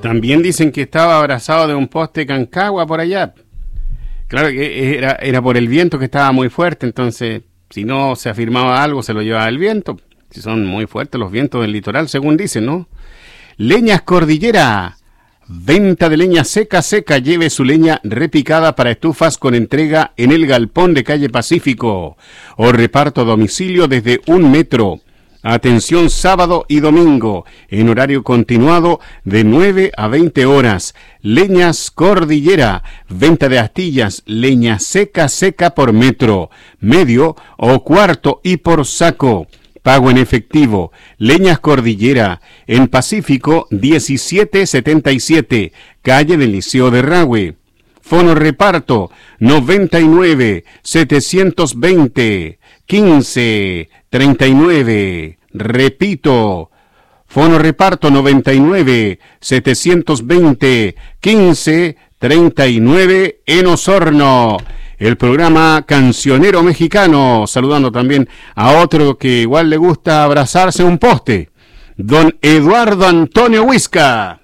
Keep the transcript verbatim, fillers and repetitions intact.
También dicen que estaba abrazado de un poste Cancagua por allá. Claro que era, era por el viento que estaba muy fuerte, entonces si no se afirmaba algo se lo llevaba el viento. Si son muy fuertes los vientos del litoral, según dicen, ¿no? Leñas Cordillera. Venta de leña seca, seca. Lleve su leña repicada para estufas con entrega en el galpón de calle Pacífico. O reparto a domicilio desde un metro. Atención sábado y domingo, en horario continuado de nueve a veinte horas. Leñas Cordillera, venta de astillas, leña seca, seca por metro, medio o cuarto y por saco. Pago en efectivo. Leñas Cordillera, en Pacífico diecisiete setenta y siete, calle del Liceo de Rahue. Fono reparto noventa y nueve setecientos veinte quince treinta y nueve. Repito, fono reparto noventa y nueve setecientos veinte quince treinta y nueve en Osorno. El programa Cancionero Mexicano, saludando también a otro que igual le gusta abrazarse a un poste, don Eduardo Antonio Huisca.